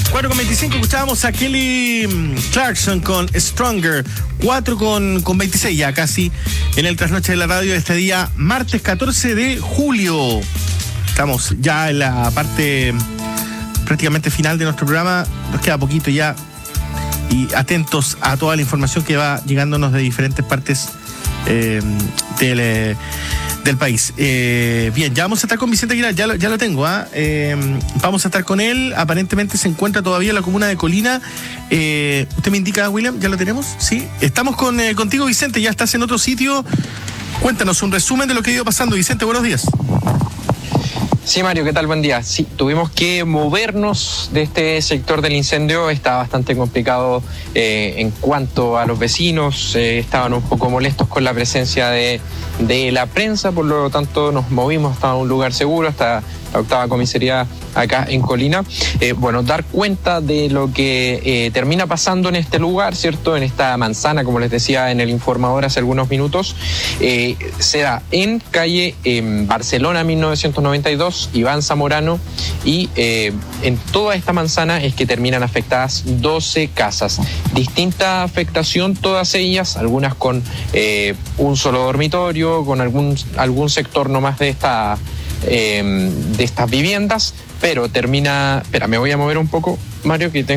4:25 escuchábamos a Kelly Clarkson con Stronger. 4:26 ya casi en el trasnoche de la radio de este día, martes 14 de julio. Estamos ya en la parte prácticamente final de nuestro programa. Nos queda poquito ya. Y atentos a toda la información que va llegándonos de diferentes partes del país. Bien, ya vamos a estar con Vicente Aguilar, ya lo tengo. Vamos a estar con él. Aparentemente se encuentra todavía en la comuna de Colina. ¿Usted me indica, William? ¿Ya lo tenemos? Sí. Estamos contigo, Vicente. Ya estás en otro sitio. Cuéntanos un resumen de lo que ha ido pasando. Vicente, buenos días. Sí, Mario, ¿qué tal? Buen día. Sí, tuvimos que movernos de este sector del incendio. Está bastante complicado en cuanto a los vecinos. Estaban un poco molestos con la presencia de la prensa, por lo tanto nos movimos hasta un lugar seguro, hasta la octava comisaría acá en Colina. Dar cuenta de lo que termina pasando en este lugar, ¿cierto? En esta manzana, como les decía en el informador hace algunos minutos, se da en calle Barcelona 1992, Iván Zamorano, y en toda esta manzana es que terminan afectadas 12 casas. Distinta afectación, todas ellas, algunas con un solo dormitorio, con algún sector nomás de estas viviendas, pero termina... Espera, me voy a mover un poco, Mario, que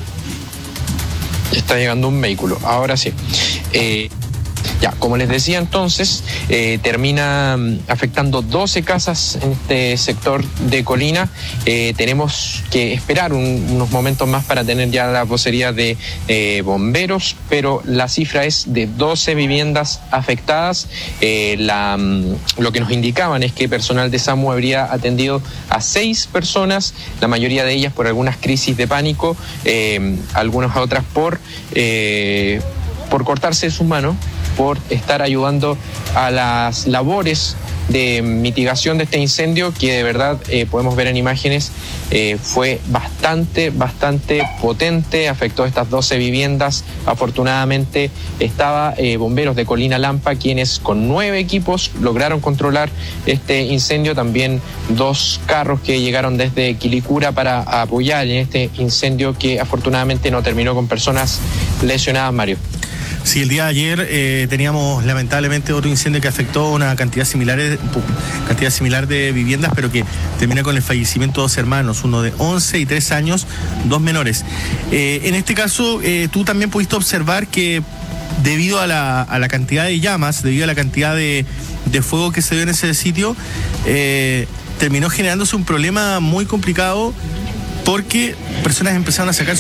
está llegando un vehículo. Ahora sí. Como les decía entonces, termina afectando 12 casas en este sector de Colina. Tenemos que esperar unos momentos más para tener ya la vocería de bomberos, pero la cifra es de 12 viviendas afectadas. Lo que nos indicaban es que personal de SAMU habría atendido a 6 personas, la mayoría de ellas por algunas crisis de pánico, algunas otras por cortarse sus manos, por estar ayudando a las labores de mitigación de este incendio, que de verdad podemos ver en imágenes, fue bastante potente, afectó estas 12 viviendas. Afortunadamente estaba bomberos de Colina Lampa, quienes con 9 equipos lograron controlar este incendio. También 2 carros que llegaron desde Quilicura para apoyar en este incendio, que afortunadamente no terminó con personas lesionadas, Mario. Sí, el día de ayer teníamos lamentablemente otro incendio que afectó una cantidad similar de viviendas, pero que termina con el fallecimiento de 2 hermanos, uno de 11 y 3 años, 2 menores. En este caso, tú también pudiste observar que debido a la cantidad de llamas, debido a la cantidad de fuego que se dio en ese sitio, terminó generándose un problema muy complicado, porque personas empezaron a sacar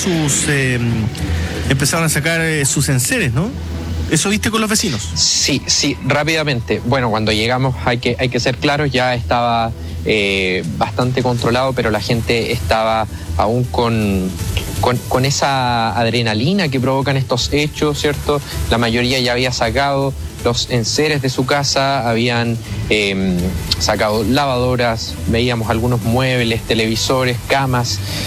sus enseres, ¿no? ¿Eso viste con los vecinos? Sí, rápidamente. Bueno, cuando llegamos, hay que ser claros, ya estaba bastante controlado, pero la gente estaba aún con esa adrenalina que provocan estos hechos, ¿cierto? La mayoría ya había sacado los enseres de su casa, habían sacado lavadoras, veíamos algunos muebles, televisores, camas,